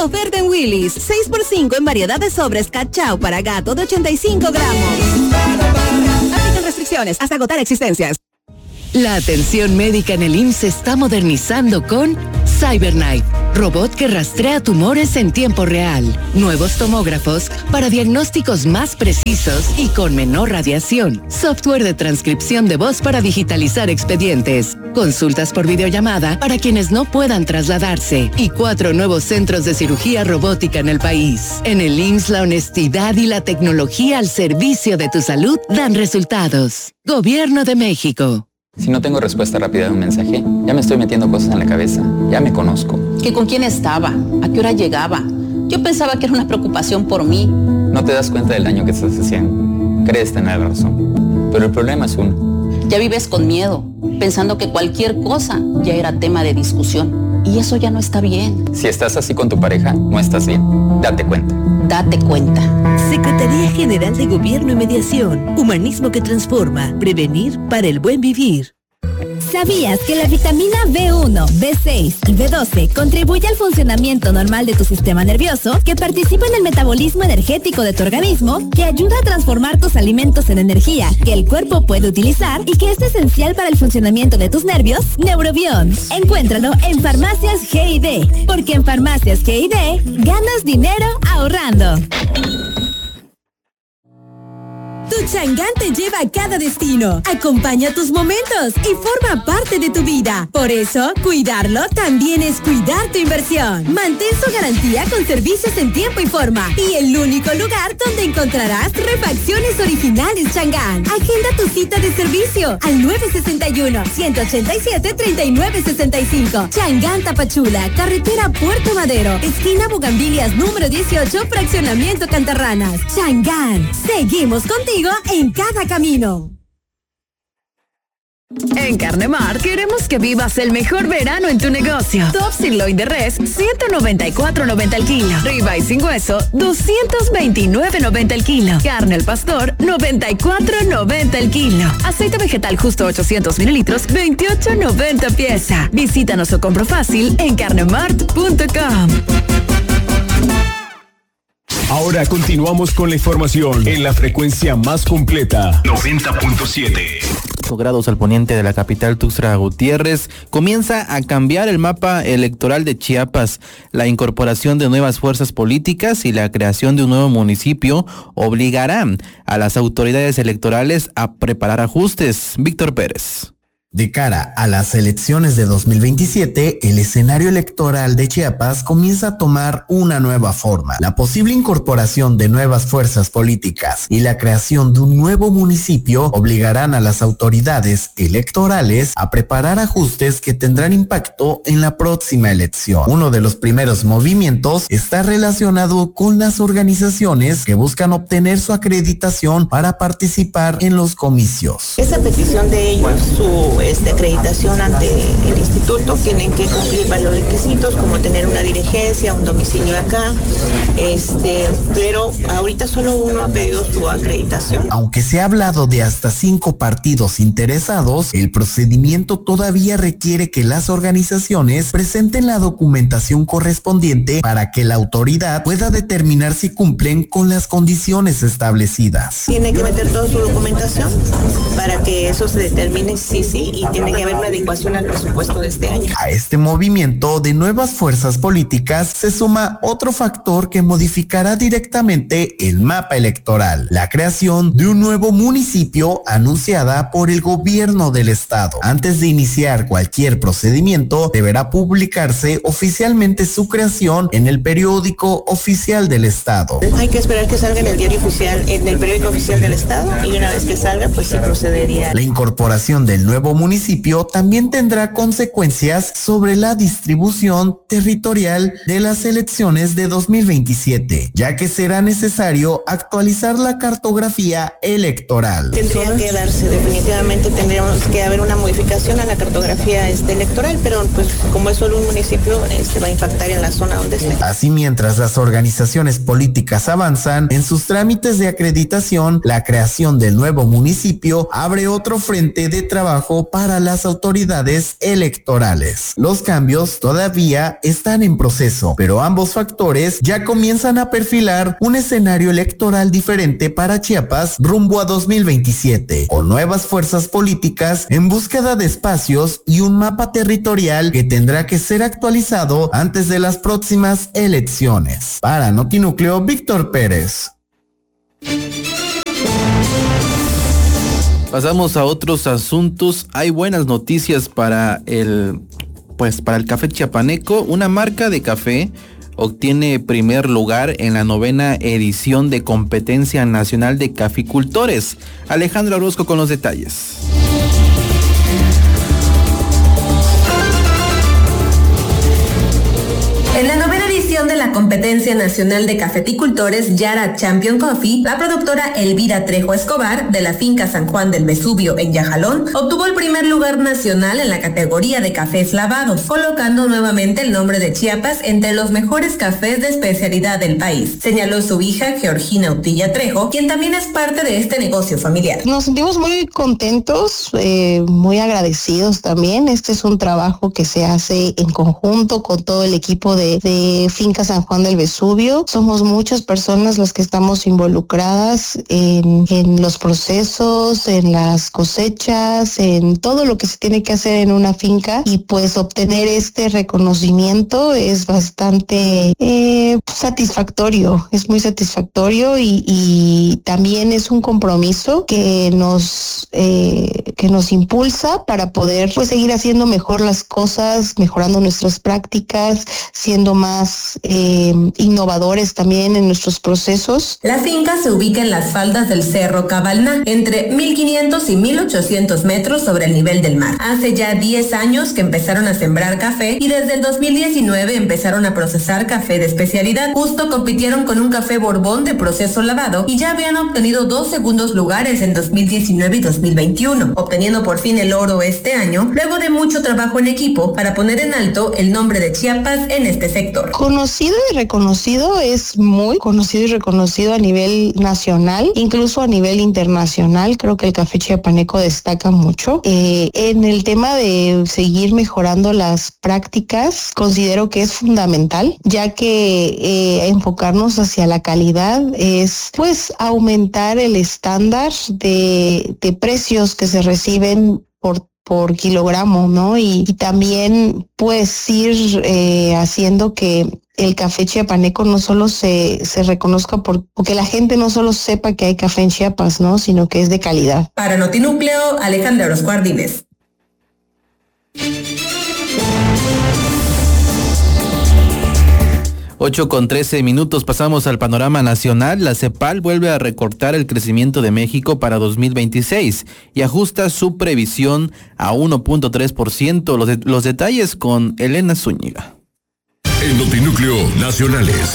Oferta en Willy's, 6x5 en variedad de sobres Cachao para gato de 85 gramos. Aplican restricciones hasta agotar existencias. La atención médica en el IMSS se está modernizando con CyberKnife, robot que rastrea tumores en tiempo real, nuevos tomógrafos para diagnósticos más precisos y con menor radiación, software de transcripción de voz para digitalizar expedientes, consultas por videollamada para quienes no puedan trasladarse y 4 nuevos centros de cirugía robótica en el país. En el IMSS, la honestidad y la tecnología al servicio de tu salud dan resultados. Gobierno de México. Si no tengo respuesta rápida de un mensaje, ya me estoy metiendo cosas en la cabeza. Ya me conozco. ¿Que con quién estaba? ¿A qué hora llegaba? Yo pensaba que era una preocupación por mí. No te das cuenta del daño que estás haciendo. Crees tener razón. Pero el problema es uno. Ya vives con miedo, pensando que cualquier cosa ya era tema de discusión. Y eso ya no está bien. Si estás así con tu pareja, no estás bien. Date cuenta. Date cuenta. Secretaría General de Gobierno y Mediación. Humanismo que transforma. Prevenir para el buen vivir. ¿Sabías que la vitamina B1, B6 y B12 contribuye al funcionamiento normal de tu sistema nervioso, que participa en el metabolismo energético de tu organismo, que ayuda a transformar tus alimentos en energía que el cuerpo puede utilizar y que es esencial para el funcionamiento de tus nervios? Neurobion. Encuéntralo en Farmacias G&D, porque en Farmacias G&D ganas dinero ahorrando. Tu Chang'an te lleva a cada destino, acompaña tus momentos y forma parte de tu vida. Por eso, cuidarlo también es cuidar tu inversión. Mantén su garantía con servicios en tiempo y forma. Y el único lugar donde encontrarás refacciones originales Chang'an. Agenda tu cita de servicio al 961-187-3965. Chang'an Tapachula, carretera Puerto Madero, esquina Bugambilias número 18, fraccionamiento Cantarranas. Chang'an, seguimos contigo en cada camino. En Carnemart queremos que vivas el mejor verano en tu negocio. Top sirloin de res, $194.90 el kilo. Ribeye sin hueso, $229.90 el kilo. Carne al pastor, $94.90 el kilo. Aceite vegetal justo 800 mililitros, $28.90 pieza. Visítanos o compro fácil en carnemart.com. Ahora continuamos con la información en la frecuencia más completa. 90.7. Grados al poniente de la capital Tuxtla Gutiérrez, comienza a cambiar el mapa electoral de Chiapas. La incorporación de nuevas fuerzas políticas y la creación de un nuevo municipio obligarán a las autoridades electorales a preparar ajustes. Víctor Pérez. De cara a las elecciones de 2027, el escenario electoral de Chiapas comienza a tomar una nueva forma. La posible incorporación de nuevas fuerzas políticas y la creación de un nuevo municipio obligarán a las autoridades electorales a preparar ajustes que tendrán impacto en la próxima elección. Uno de los primeros movimientos está relacionado con las organizaciones que buscan obtener su acreditación para participar en los comicios. Esa petición de ellos, su acreditación ante el instituto, tienen que cumplir varios requisitos como tener una dirigencia, un domicilio acá, pero ahorita solo uno ha pedido su acreditación. Aunque se ha hablado de hasta 5 partidos interesados, el procedimiento todavía requiere que las organizaciones presenten la documentación correspondiente para que la autoridad pueda determinar si cumplen con las condiciones establecidas. Tiene que meter toda su documentación para que eso se determine sí y tiene que haber una adecuación al presupuesto de este año. A este movimiento de nuevas fuerzas políticas se suma otro factor que modificará directamente el mapa electoral: la creación de un nuevo municipio anunciada por el gobierno del estado. Antes de iniciar cualquier procedimiento, deberá publicarse oficialmente su creación en el periódico oficial del estado. Hay que esperar que salga en el diario oficial, en el periódico oficial del estado, y una vez que salga, pues sí procedería. La incorporación del nuevo municipio también tendrá consecuencias sobre la distribución territorial de las elecciones de 2027, ya que será necesario actualizar la cartografía electoral. Tendría que darse, definitivamente tendríamos que haber una modificación a la cartografía electoral, pero pues como es solo un municipio, va a impactar en la zona donde esté. Así, mientras las organizaciones políticas avanzan en sus trámites de acreditación, la creación del nuevo municipio abre otro frente de trabajo trabajo para las autoridades electorales. Los cambios todavía están en proceso, pero ambos factores ya comienzan a perfilar un escenario electoral diferente para Chiapas rumbo a 2027, con nuevas fuerzas políticas en búsqueda de espacios y un mapa territorial que tendrá que ser actualizado antes de las próximas elecciones. Para Notinúcleo, Víctor Pérez. Pasamos a otros asuntos. Hay buenas noticias para el café chiapaneco. Una marca de café obtiene primer lugar en la 9ª edición de Competencia Nacional de Caficultores. Alejandra Orozco con los detalles. En la 9ª edición de la Competencia Nacional de Cafeticultores Yara Champion Coffee, la productora Elvira Trejo Escobar, de la finca San Juan del Vesubio en Yajalón, obtuvo el primer lugar nacional en la categoría de cafés lavados, colocando nuevamente el nombre de Chiapas entre los mejores cafés de especialidad del país, señaló su hija Georgina Utilla Trejo, quien también es parte de este negocio familiar. Nos sentimos muy contentos, muy agradecidos también. Este es un trabajo que se hace en conjunto con todo el equipo de Finca San Juan del Vesubio. Somos muchas personas las que estamos involucradas en los procesos, en las cosechas, en todo lo que se tiene que hacer en una finca, y pues obtener este reconocimiento es bastante satisfactorio, es muy satisfactorio y también es un compromiso que nos impulsa para poder pues seguir haciendo mejor las cosas, mejorando nuestras prácticas, siendo más innovadores también en nuestros procesos. La finca se ubica en las faldas del Cerro Cabalná, entre 1500 y 1800 metros sobre el nivel del mar. Hace ya 10 años que empezaron a sembrar café y desde el 2019 empezaron a procesar café de especialidad. Justo compitieron con un café Borbón de proceso lavado y ya habían obtenido 2 segundos lugares en 2019 y 2021, obteniendo por fin el oro este año, luego de mucho trabajo en equipo para poner en alto el nombre de Chiapas en este sector. Conocido y reconocido, es muy conocido y reconocido a nivel nacional, incluso a nivel internacional. Creo que el café chiapaneco destaca mucho. En el tema de seguir mejorando las prácticas, considero que es fundamental, ya que enfocarnos hacia la calidad es pues aumentar el estándar de precios que se reciben por kilogramo, ¿no? Y también pues ir haciendo que el café chiapaneco no solo se reconozca porque la gente no solo sepa que hay café en Chiapas, ¿no? Sino que es de calidad. Para Notinúcleo, Alejandra Orozco Ardínez. 8:13, pasamos al panorama nacional. La CEPAL vuelve a recortar el crecimiento de México para 2026 y ajusta su previsión a 1.3%. Los detalles con Elena Zúñiga. En Notinúcleo Nacionales.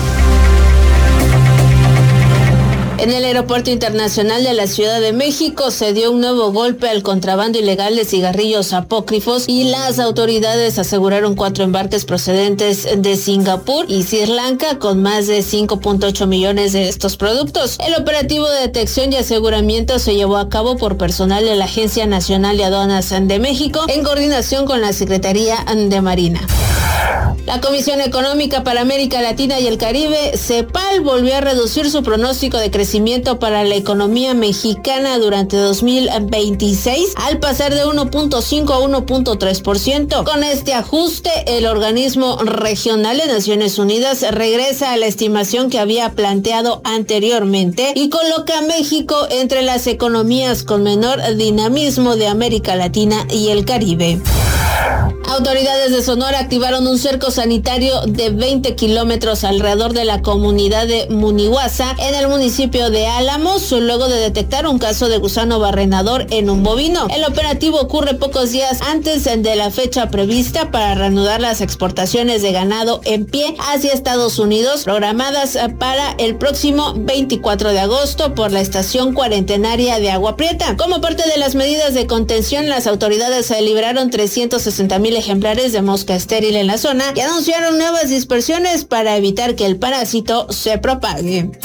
En el Aeropuerto Internacional de la Ciudad de México se dio un nuevo golpe al contrabando ilegal de cigarrillos apócrifos y las autoridades aseguraron 4 embarques procedentes de Singapur y Sri Lanka con más de 5.8 millones de estos productos. El operativo de detección y aseguramiento se llevó a cabo por personal de la Agencia Nacional de Aduanas de México en coordinación con la Secretaría de Marina. La Comisión Económica para América Latina y el Caribe, CEPAL, volvió a reducir su pronóstico de crecimiento para la economía mexicana durante 2026 al pasar de 1.5 a 1.3%. Con este ajuste, el organismo regional de Naciones Unidas regresa a la estimación que había planteado anteriormente y coloca a México entre las economías con menor dinamismo de América Latina y el Caribe. Autoridades de Sonora activaron un cerco sanitario de 20 kilómetros alrededor de la comunidad de Munihuasa en el municipio de Álamos, luego de detectar un caso de gusano barrenador en un bovino. El operativo ocurre pocos días antes de la fecha prevista para reanudar las exportaciones de ganado en pie hacia Estados Unidos, programadas para el próximo 24 de agosto por la estación cuarentenaria de Agua Prieta. Como parte de las medidas de contención, las autoridades liberaron 360,000 ejemplares de mosca estéril en la zona y anunciaron nuevas dispersiones para evitar que el parásito se propague.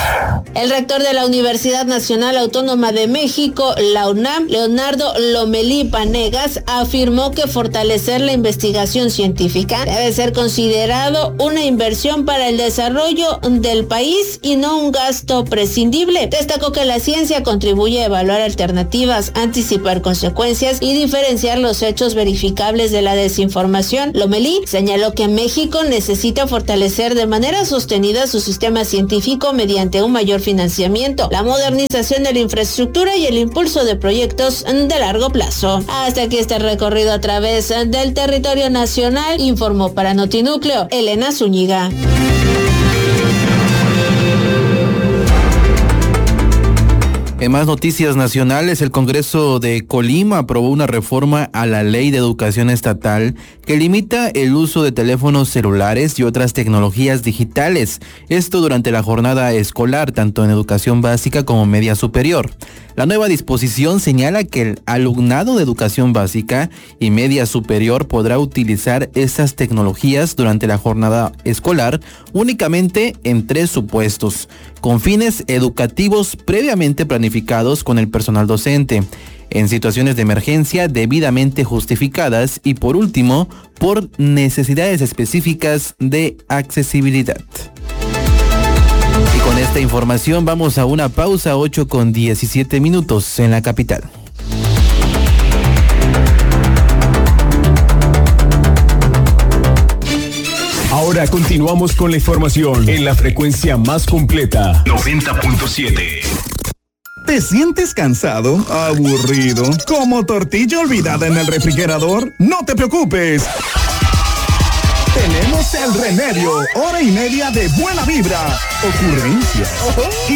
El rector de la Universidad Nacional Autónoma de México, la UNAM, Leonardo Lomelí Panegas, afirmó que fortalecer la investigación científica debe ser considerado una inversión para el desarrollo del país y no un gasto prescindible. Destacó que la ciencia contribuye a evaluar alternativas, anticipar consecuencias y diferenciar los hechos verificables de la desinformación. Lomelí señaló que México necesita fortalecer de manera sostenida su sistema científico mediante un mayor financiamiento, la modernización de la infraestructura y el impulso de proyectos de largo plazo. Hasta aquí este recorrido a través del territorio nacional, informó para Notinúcleo Elena Zúñiga. En más noticias nacionales, el Congreso de Colima aprobó una reforma a la Ley de Educación Estatal que limita el uso de teléfonos celulares y otras tecnologías digitales. Esto durante la jornada escolar, tanto en educación básica como media superior. La nueva disposición señala que el alumnado de educación básica y media superior podrá utilizar estas tecnologías durante la jornada escolar únicamente en 3 supuestos, con fines educativos previamente planificados con el personal docente, en situaciones de emergencia debidamente justificadas y, por último, por necesidades específicas de accesibilidad. Y con esta información vamos a una pausa, 8:17 en la capital. Ahora continuamos con la información en la frecuencia más completa. 90.7. ¿Te sientes cansado, aburrido, como tortilla olvidada en el refrigerador? No te preocupes. Tenemos el remedio, hora y media de buena vibra, ocurrencias y